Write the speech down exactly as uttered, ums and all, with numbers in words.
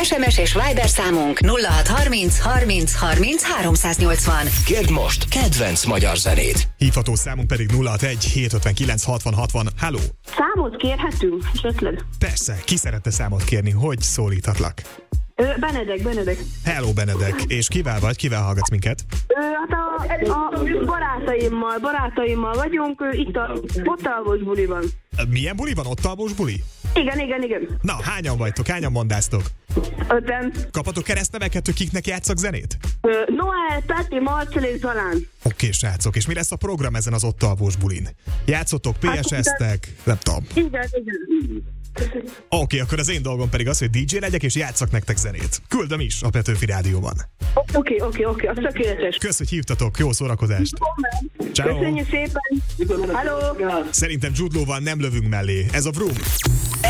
es em es és Viber számunk nulla hat harminc harminc harminc háromszáznyolcvan. Kérd most kedvenc magyar zenét. Hívható számunk pedig nulla hatvanegy hétszázötvenkilenc hatvan hatvan. Halló! Számot kérhetünk esetleg? Persze, ki szeretne számot kérni? Hogy szólíthatlak? Ö, Benedek, Benedek. Hello, Benedek. És kivel vagy? Kivel hallgatsz minket? Ö, hát a, a barátaimmal, barátaimmal vagyunk, ö, itt a Ottalvos buliban. Milyen buli van? Ott alvós buli? Igen, igen, igen. Na, hányan vagytok? Hányan mondáztok? Öten. Kapatok keresztneveket, hogy kiknek játszak zenét? Ö, Noel, Peti, Marcel és Zalán. Oké, srácok, és mi lesz a program ezen az ott alvós bulin? Játszottok, pé es eztek, nem tudom. Igen, igen. Oké, okay, akkor az én dolgom pedig az, hogy dé dzsé legyek, és játszak nektek zenét. Küldöm is a Petőfi Rádióban. Oké, oké, oké, az tökéletes. Kösz, hogy hívtatok, jó szórakozást. Ciao. Köszönjük szépen. Hello. Szerintem Jude Law-val nem lövünk mellé. Ez a Vroom.